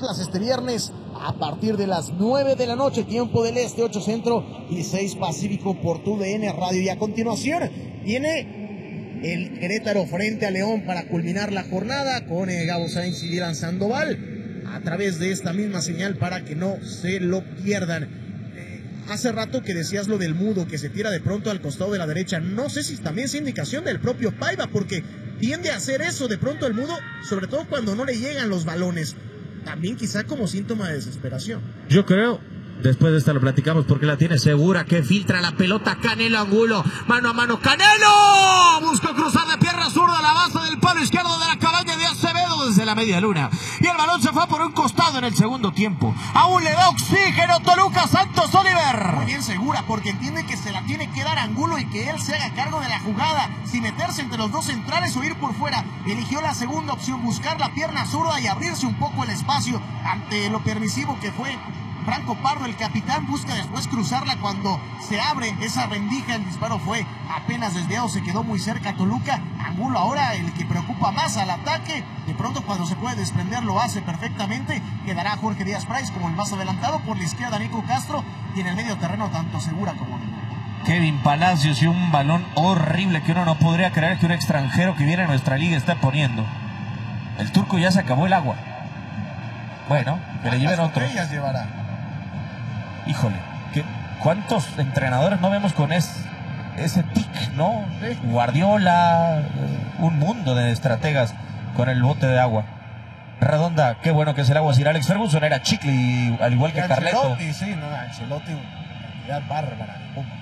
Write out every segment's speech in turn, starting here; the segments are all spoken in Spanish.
Atlas este viernes a partir de las 9 de la noche, tiempo del este, 8 centro y 6 pacífico por TUDN Radio. Y a continuación viene el Querétaro frente a León para culminar la jornada con Gabo Sainz y Dylan Sandoval a través de esta misma señal para que no se lo pierdan. Hace rato que decías lo del Mudo, que se tira de pronto al costado de la derecha. No sé si también es indicación del propio Paiva, porque tiende a hacer eso de pronto el Mudo, sobre todo cuando no le llegan los balones. También quizá como síntoma de desesperación. Yo creo, después de esta lo platicamos, porque la tiene segura, que filtra la pelota Canelo Angulo, mano a mano, ¡Canelo! Buscó cruzar de pierna zurda a la base del palo izquierdo de la cabaña de Acevedo desde la media luna, y el balón se fue por un costado en el segundo tiempo. Aún le da oxígeno Toluca. Santos Oliver. Muy bien segura, porque entiende que se la tiene que dar Angulo y que él se haga cargo de la jugada, sin meterse entre los dos centrales o ir por fuera. Eligió la segunda opción, buscar la pierna zurda y abrirse un poco el espacio ante lo permisivo que fue Franco Pardo, el capitán. Busca después cruzarla cuando se abre esa rendija. El disparo fue apenas desviado, se quedó muy cerca Toluca. Angulo ahora el que preocupa más al ataque. De pronto cuando se puede desprender lo hace perfectamente. Quedará Jorge Díaz Price como el más adelantado. Por la izquierda Nico Castro y en el medio terreno tanto Segura como Kevin Palacios, y un balón horrible que uno no podría creer que un extranjero que viene a nuestra liga está poniendo. El turco ya se acabó el agua. Bueno, que le lleven otro. Llevará. Híjole, ¿cuántos entrenadores no vemos con ese tic, no? Sí. Guardiola, un mundo de estrategas con el bote de agua. Redonda, qué bueno que es el agua. Si Alex Ferguson era chicle, al igual que Carleto. Sí, no, Ancelotti, ya bárbara.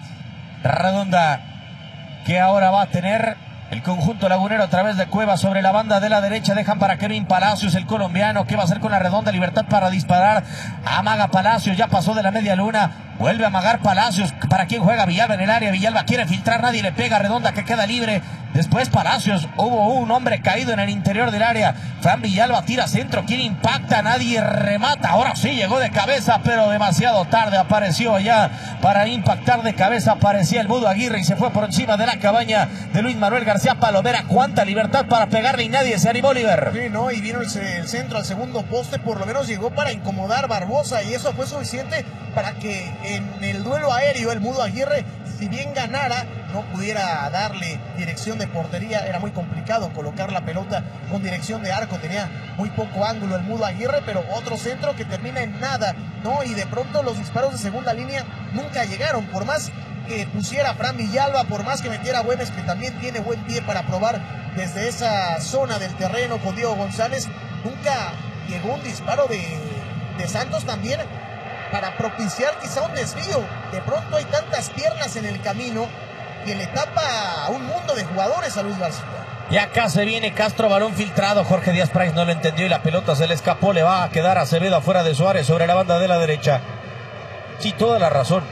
Redonda, que ahora va a tener el conjunto lagunero a través de Cueva sobre la banda de la derecha. Dejan para Kevin Palacios, el colombiano. ¿Qué va a hacer con la redonda? Libertad para disparar. Amaga Palacios, ya pasó de la media luna. Vuelve a amagar Palacios. ¿Para quién juega? Villalba en el área. Villalba quiere filtrar, nadie le pega. Redonda que queda libre. Después Palacios. Hubo un hombre caído en el interior del área. Fran Villalba tira centro. ¿Quién impacta? Nadie remata. Ahora sí llegó de cabeza, pero demasiado tarde. Apareció allá para impactar de cabeza. Aparecía el Mudo Aguirre y se fue por encima de la cabaña de Luis Manuel García Palomera. Cuánta libertad para pegarle y nadie se animó, Oliver. Sí, no, y vino el centro al segundo poste. Por lo menos llegó para incomodar Barbosa y eso fue suficiente para que en el duelo aéreo el Mudo Aguirre, si bien ganara, no pudiera darle dirección de portería. Era muy complicado colocar la pelota con dirección de arco, tenía muy poco ángulo el Mudo Aguirre, pero otro centro que termina en nada, ¿no? Y de pronto los disparos de segunda línea nunca llegaron, por más que pusiera Fran Villalba, por más que metiera Güemes, que también tiene buen pie para probar desde esa zona del terreno con Diego González, nunca llegó un disparo de Santos también para propiciar quizá un desvío. De pronto hay tantas piernas en el camino que le tapa a un mundo de jugadores a Luis García. Y acá se viene Castro, balón filtrado. Jorge Díaz Price no lo entendió y la pelota se le escapó. Le va a quedar Acevedo afuera de Suárez sobre la banda de la derecha. Sí, toda la razón.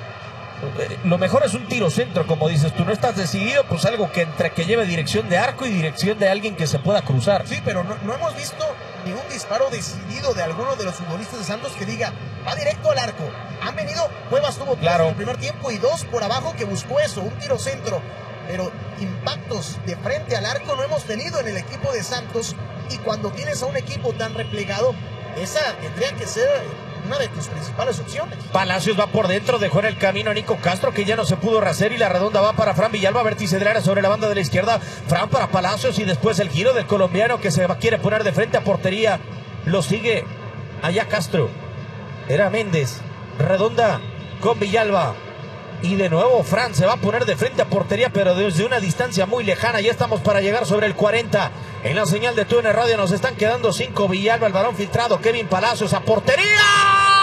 Lo mejor es un tiro centro, como dices tú. No estás decidido, pues algo que entre que lleve dirección de arco y dirección de alguien que se pueda cruzar. Sí, pero no hemos visto ningún disparo decidido de alguno de los futbolistas de Santos que diga, va directo al arco. Han venido, Cuevas tuvo claro en el primer tiempo y dos por abajo que buscó eso, un tiro centro. Pero impactos de frente al arco no hemos tenido en el equipo de Santos. Y cuando tienes a un equipo tan replegado, esa tendría que ser una de tus principales opciones. Palacios va por dentro, dejó en el camino a Nico Castro, que ya no se pudo rehacer, y la redonda va para Fran Villalba, vértice del área sobre la banda de la izquierda. Fran para Palacios y después el giro del colombiano que se quiere poner de frente a portería. Lo sigue allá Castro. Era Méndez. Redonda con Villalba. Y de nuevo Fran se va a poner de frente a portería, pero desde una distancia muy lejana. Ya estamos para llegar sobre el 40. En la señal de TUDN Radio nos están quedando 5. Villalba, el balón filtrado. Kevin Palacios a portería.